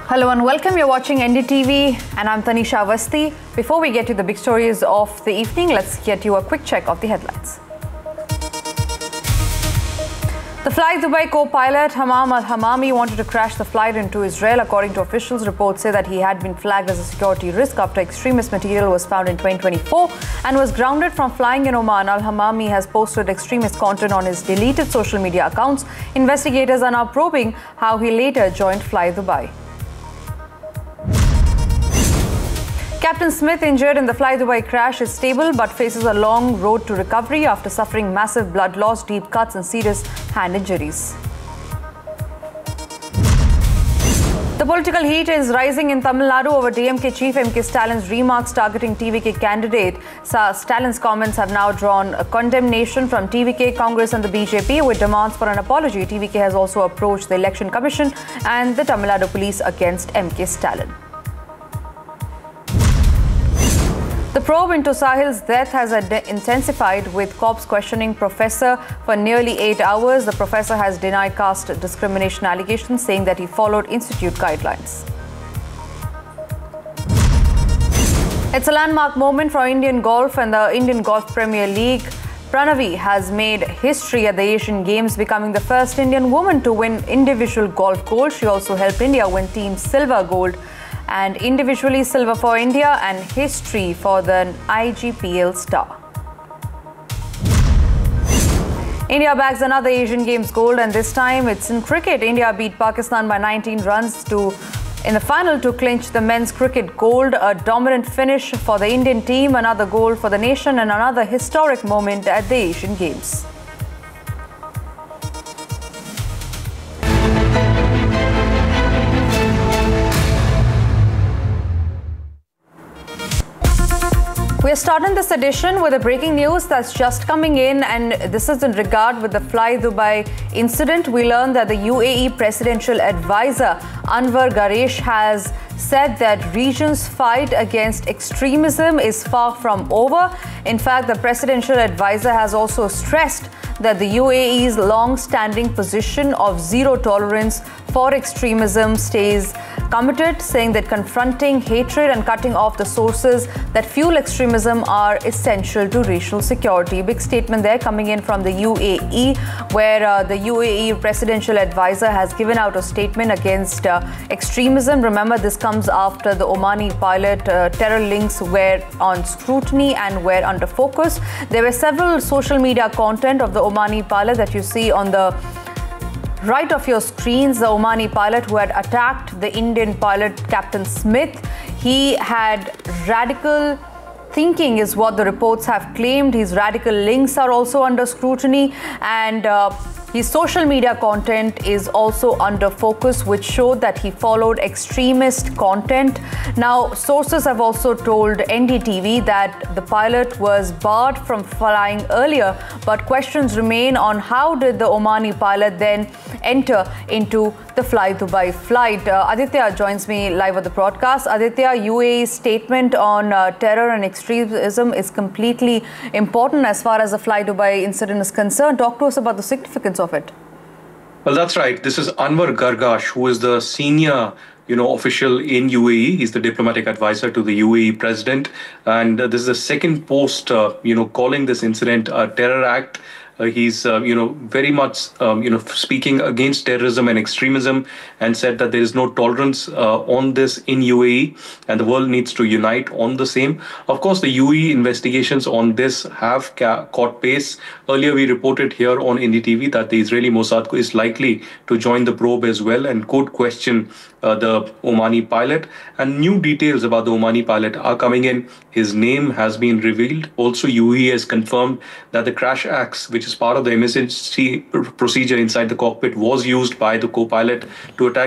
Hello and welcome. You're watching NDTV and I'm Tanisha Avasthi. Before we get to the big stories of the evening, let's get you a quick check of the headlines. The Fly Dubai co-pilot Hammam Al-Hammami wanted to crash the flight into Israel. According to officials, reports say that he had been flagged as a security risk after extremist material was found in 2024 and was grounded from flying in Oman. Al-Hammami has posted extremist content on his deleted social media accounts. Investigators are now probing how he later joined Fly Dubai. Captain Smith, injured in the Fly Dubai crash, is stable but faces a long road to recovery after suffering massive blood loss, deep cuts and serious hand injuries. The political heat is rising in Tamil Nadu over DMK chief M.K. Stalin's remarks targeting TVK candidate. Stalin's comments have now drawn a condemnation from TVK, Congress and the BJP with demands for an apology. TVK has also approached the Election Commission and the Tamil Nadu police against M.K. Stalin. The probe into Sahil's death has intensified with cops questioning Professor for nearly 8 hours. The professor has denied caste discrimination allegations, saying that he followed institute guidelines. It's a landmark moment for Indian golf and the Indian Golf Premier League. Pranavi has made history at the Asian Games, becoming the first Indian woman to win individual golf gold. She also helped India win team silver, gold, and individually silver for India, and history for the IGPL star. India bags another Asian Games gold, and this time it's in cricket. India beat Pakistan by 19 runs in the final to clinch the men's cricket gold. A dominant finish for the Indian team, another gold for the nation and another historic moment at the Asian Games. We are starting this edition with a breaking news that's just coming in, and this is in regard with the Fly Dubai incident. We learned that the UAE presidential advisor Anwar Ganesh has said that region's fight against extremism is far from over. In fact, the presidential advisor has also stressed that the UAE's long-standing position of zero tolerance for extremism stays committed, saying that confronting hatred and cutting off the sources that fuel extremism are essential to regional security. Big statement there coming in from the UAE, where the UAE presidential advisor has given out a statement against extremism. Remember, this comes after the Omani pilot terror links were on scrutiny and were under focus. There were several social media content of the Omani pilot that you see on the right of your screens. The Omani pilot who had attacked the Indian pilot Captain Smith. He had radical thinking is what the reports have claimed. His radical links are also under scrutiny, and his social media content is also under focus, which showed that he followed extremist content. Now, sources have also told NDTV that the pilot was barred from flying earlier, but questions remain on how did the Omani pilot then enter into the Fly Dubai flight. Aditya joins me live on the broadcast. Aditya, UAE's statement on terror and extremism is completely important as far as the Fly Dubai incident is concerned. Talk to us about the significance of it. Well, that's right. This is Anwar Ganesh, who is the senior official in UAE. He's the diplomatic advisor to the UAE president. And this is the second post, calling this incident a terror act. He's, very much, speaking against terrorism and extremism, and said that there is no tolerance on this in UAE and the world needs to unite on the same. Of course, the UAE investigations on this have caught pace. Earlier, we reported here on NDTV that the Israeli Mossad is likely to join the probe as well and could question the Omani pilot. And new details about the Omani pilot are coming in. His name has been revealed. Also, UAE has confirmed that the crash axe, which is part of the emergency procedure inside the cockpit, was used by the co-pilot to attack